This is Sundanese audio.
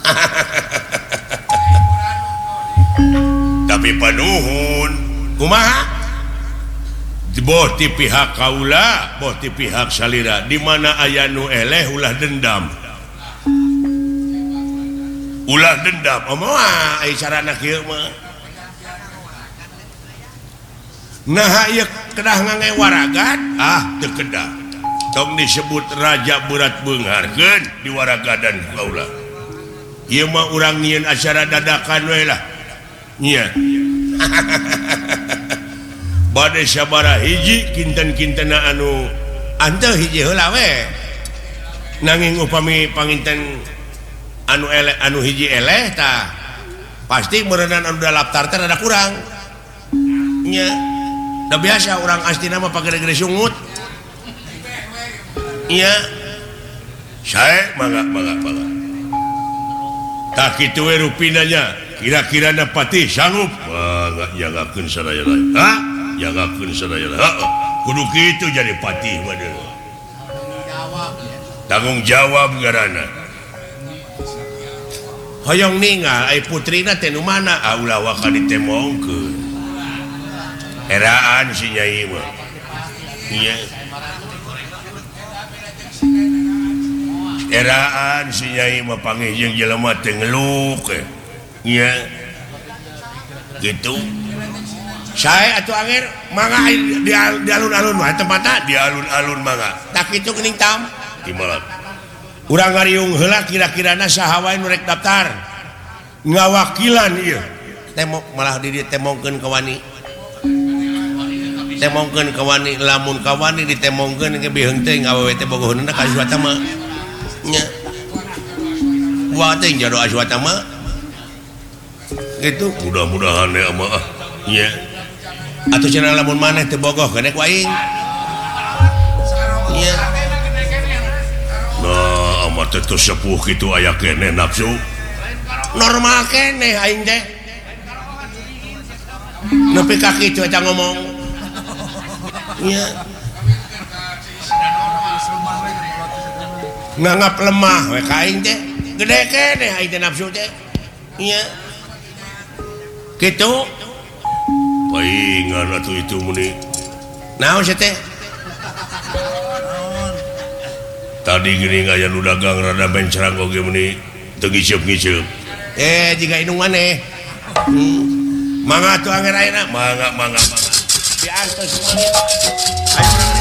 tapi panuhun kumaha boh ti pihak kaula boh ti pihak salira di mana aya nu eleh ulah dendam moal ai carana kieu mah nah ieu kedah ngangewaragan teu kedah tong disebut raja berat beungarkeun di waragadan kaula ieu mah urang nyieun acara dadakan we lah nya bade sabaraha hiji kinten-kintena anu anteu hiji heula we nanging upami panginten anu hiji eleh tah pasti meureunana anu daftar teh rada kurang nya da biasa urang astina mah pagede-gede sungut iya sae mangga tah kitu we rupinanya kira-kira pati sanggup mangga jagakeun sadaya jagakeun sadaya kudu kitu jadi patih mah tanggung jawab garana hoyong ningal ai putrina teh nu mana ulah waka ditemongkeun eraan si nyai mah iya eraan si nyai mah panggih jeung jelema teh ngeluk iya gitu sae atuh anger mangga di alun-alun mah tempatna di alun-alun mangga tak kitu geuning tam timalah urang ngariung heula kira-kirana saha wae nu rek daftar ngawakilan ieu temok malah di dieu temongkeun ka wani temongkeun ka wani lamun ka wani ditemongkeun ge biheung teh ngawewe teh bogohna ka aswata mah nya wa teh jado aswata mah gitu mudah-mudahan ya mah nya atuh cenah lamun maneh teu bogoh kenek waing nya nah amat teh sepuh kitu aya keneh nafsu normal keneh aing teh nepi ka kitu eta ngomong nya nganggap lemah we ka aing teh gede keneh aing teh nafsu teh nya kitu paingan atuh itu muni naon sia teh tadi gini aya nu dagang rada bencerang oge muni teu ngiceup-ngiceup jika indung maneh mangga atuh anger ayeuna mangga diantos semuanya